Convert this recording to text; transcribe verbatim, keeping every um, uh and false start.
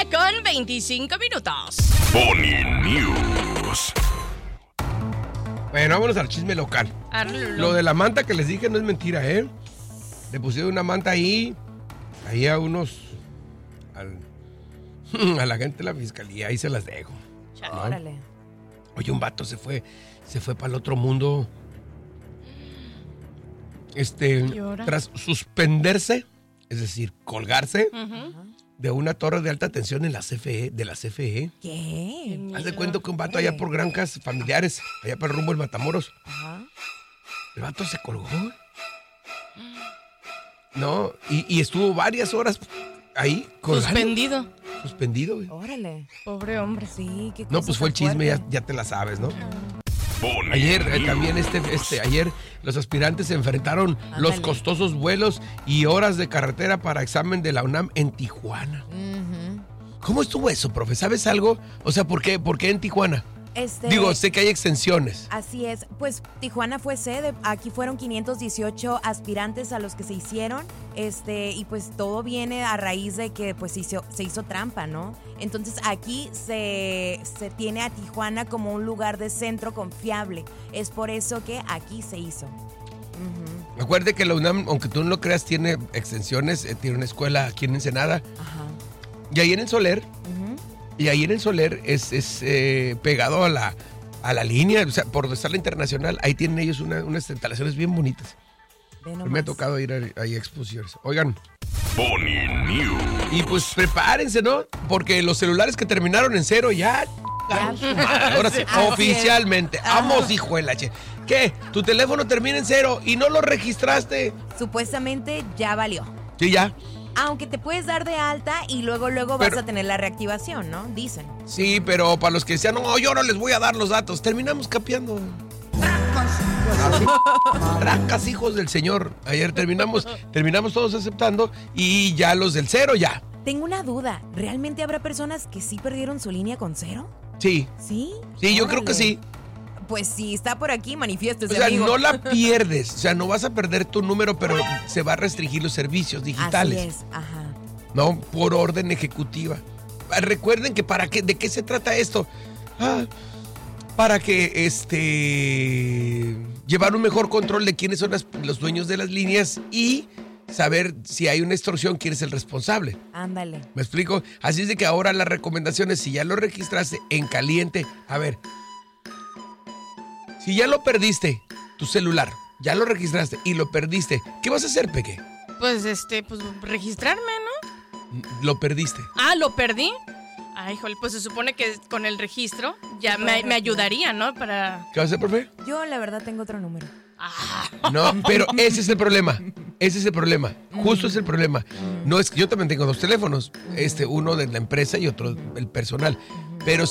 con veinticinco minutos. Pony News. Bueno, vámonos al chisme local. Arlulo. Lo de la manta que les dije no es mentira, ¿eh? Le pusieron una manta ahí, ahí a unos, al, a la gente de la fiscalía, ahí se las dejo. Chale. ¿no? Órale. Oye, un vato se fue, se fue para el otro mundo. Este, ¿Y ahora? tras suspenderse, es decir, colgarse Ujú. de una torre de alta tensión en la C F E, de la C F E. ¿Qué? Haz de cuenta que un vato allá por granjas familiares, allá por el rumbo del Matamoros, Ajá. el vato se colgó. No, y, y estuvo varias horas ahí colgando. Suspendido. Suspendido, güey. Órale. Pobre hombre. Sí, qué No, cosa pues fue el tan chisme, ya, fuerte. ya te la sabes, ¿no? Pony Ayer eh, News. también este, este, ayer los aspirantes se enfrentaron Ándale. los costosos vuelos y horas de carretera para examen de la UNAM en Tijuana. Ujú. ¿Cómo estuvo eso, profe? ¿Sabes algo? O sea, ¿por qué, por qué en Tijuana? Este, Digo, sé que hay extensiones. Así es, pues Tijuana fue sede, aquí fueron quinientos dieciocho aspirantes a los que se hicieron, este, y pues todo viene a raíz de que pues se hizo, se hizo trampa, ¿no? Entonces aquí se, se tiene a Tijuana como un lugar de centro confiable, es por eso que aquí se hizo. Ujú. Acuérdate que la UNAM, aunque tú no lo creas, tiene extensiones, eh, tiene una escuela aquí en Ensenada. Ajá. Y ahí en el Soler, Ujú. y ahí en el Soler es, es eh, pegado a la, a la línea, o sea, por donde está la internacional, ahí tienen ellos una- unas instalaciones bien bonitas. Ve Me ha nomás. tocado ir a- ahí a exposiciones. Oigan, Pony News. y pues prepárense, ¿no? Porque los celulares que terminaron en cero ya... Ya. Ahora sí, Así es. oficialmente. Vamos, hijuela, che. ¿Qué? ¿Tu teléfono termina en cero y no lo registraste? Supuestamente ya valió. Sí, ya. Aunque te puedes dar de alta y luego luego Pero- vas a tener la reactivación, ¿no? Dicen. Sí, pero para los que decían, no, yo no les voy a dar los datos, terminamos capeando. Así, Tracas, hijos del señor. Ayer terminamos, terminamos todos aceptando y ya los del cero ya. Tengo una duda. ¿Realmente habrá personas que sí perdieron su línea con cero? Sí, ¿Sí? sí, yo creo que Órale. sí. Pues si está por aquí, manifiéstese, O sea, amigo. no la pierdes, o sea, no vas a perder tu número, pero se va a restringir los servicios digitales. Así es, ajá. No, por orden ejecutiva. Ah, Recuerden que para qué, ¿de qué se trata esto? Ah, para que este llevar un mejor control de quiénes son las- los dueños de las líneas y saber si hay una extorsión, quién es el responsable. Ándale. ¿Me explico? Así es de que ahora las recomendaciones, si ya lo registraste en caliente, a ver, si ya lo perdiste, tu celular, ya lo registraste y lo perdiste, ¿qué vas a hacer, Peque? Pues este, pues registrarme, ¿no? Lo perdiste. Ah, ¿lo perdí? Ay, híjole, pues se supone que con el registro ya me, me ayudaría, ¿no? Para... ¿Qué vas a hacer, profe? Yo la verdad tengo otro número. Ah, No, pero ese es el problema. Ese es el problema. Justo es el problema. No es que yo también tengo dos teléfonos. Este, uno de la empresa y otro el personal. Pero